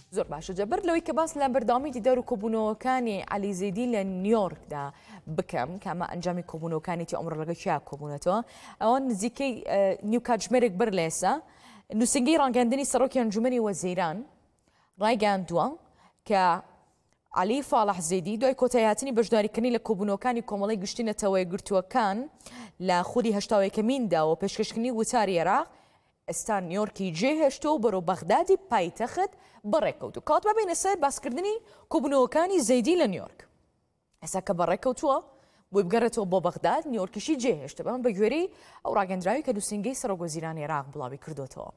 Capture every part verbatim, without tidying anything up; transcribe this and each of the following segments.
زۆر باشە جەبەر لەوەی کە باس لە بەرداوامی دیدار و کۆبوونەوەکانی عەلی زەیدی لە نیویۆرکدا بکەم کە ئەمە ئەنجامی کۆبوونەوەکانێتی ئەمڕۆ لەگەڵ کیا کۆبوونەتەوە ئەوە نزیکەی نیو کاتژمێرێک بەر لە ئێستا نووسنگەی ڕاگەاندنی سەرۆکی ئەنجومەنی وەزیران ڕایگەاندووە کە عەلی فاڵح زەیدی دوای کۆتایهاتنی بەشداریکردنی لە کۆبوونەوەکانی کۆمەڵی گشتی نەتەوە یەکگرتووەکان لە خودی هەشتا و یەکەمیندا و پێشکەشکردنی وتاری عێراق ئێستا نیویۆرکی جێهێشتۆ و بەرەو بەغدادی پایتەخت بەڕێکەوتو کات ببینە سەر باسکردنی کۆبوونەوەکانی زەیدی لە نیویۆرک ئێستا کە بەڕێکەوتووە بۆی بگەڕێتەوە بۆ بەغداد نیویۆرکیشی جێهێشتە بەم بە گوێرەی ئەو ڕاگەندراوی کە نووسنگەی سەرۆکوەزیرانی عێراق بڵاوی کردوتەوە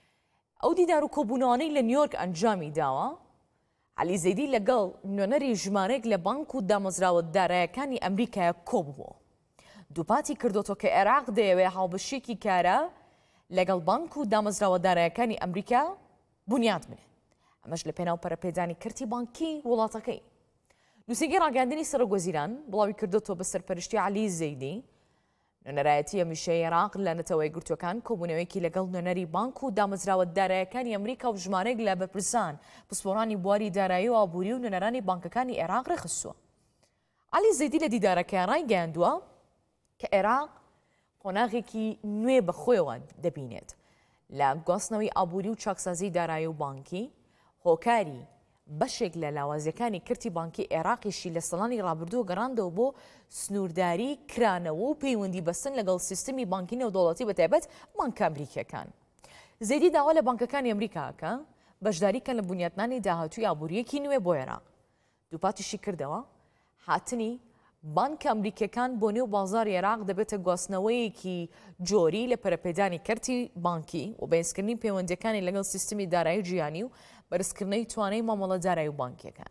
ئەو دیدار و کۆبوونەوانەی لە نیویۆرک ئەنجامی داوە عەلی زەیدی لەگەڵ نوێنەری ژمارەیەک لە بانک و دامەزراوە داراییەکانی ئەمریکایە کۆبووە دووپاتی کردوتەوە کە عێراق دەیەوێ هاوبەشێکی کارە لەگەڵ بانک و دامەزراوە داراییەکانی ئەمریکا بنیاد بنێت ئەمەش لە پێناو پەرەپێدانی کردی بانکی وڵاتەکەی نووسنگەی ڕاگەاندنی سەرۆکوەزیران بڵاوی کردوتەوە بە سەرپەرشتی عەلی زەیدی نوێنەرایەتی هەمیشەیی عێراق لە نەتەوە یەکگرتووەکان کۆبوونەوەیەکی لەگەڵ نوێنەری بانک و دامەزراوە داراییەکانی ئەمریکا و ژمارەیەک لە بەرپرسان پسپۆڕانی بواری دارایی و ئابووری و نوێنەرانی بانکەکانی عێراق ڕێخستووە عەلی زەیدی لە دیدارەکەیان ڕایگەیاندووە کە عێراق قۆناغێکی نوێ بەخۆیەوە دەبینێت لە گواستنەوەی ئابووری و چاکسازی دارایی و بانکی هۆکاری بەشێک لە لاوازیەکانی کردی بانکی عێراقیشی لە سەڵانی ڕابردووە گەڕاندەوە بۆ سنوورداری کرانەوە و پەیوەندی بەستن لەگەڵ سیستمی بانکی نێودەوڵەتی بەتایبەت بانکە ئەمریکیەکان زەیدی داوا لە بانکەکانی ئەمریکاکە بەشداریکەن لە بنیاتنانی داهاتووی ئابووریەکی نوێ بۆ عێراق دووپاتیشی کردەوە هاتنی بانکە ئەمریکیەکان بۆ نێو بازاڕی عێراق دەبێتە گواستنەوەیەکی جۆری لە پەرەپێدانی کردی بانکی و بەهێزکردنی پەیوەندیەکانی لەگەڵ سیستمی دارایی جیهانی و بەرزکردنەوەی توانای مامەڵە دارایی و بانکیەکان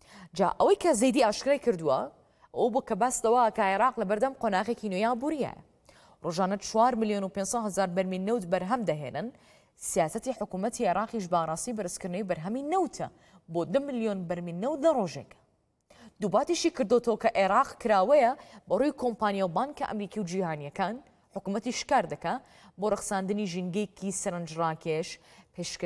جا ئەوەی کە زەیدی ئاشکرای کردووە ئەو بۆ کە بەستەوە کە عێراق لە بەردەم قۆناغێکی نوێی ئابووریە ڕۆژانە چوار ملیۆن و پێنج سەد هەزار بەرمیل نەوت بەرهەم دەهێنن سیاسەتی حکوومەتی عێراقیش باڕاستی بەرزکردنەوەی بەرهەمی نەوتە بۆ دە ملیۆن بەرمیل نەوت لە ڕۆژێکە دووباتیشی کردوتەوە کە عێراق کراوەیە بە ڕووی کۆمپانیا و بانکە ئەمریکی و جیهانیەکان حکوومەتی شکار دەکا بۆ ڕەخساندنی ژینگەیەکی سەرنجڕاکێش پێشکە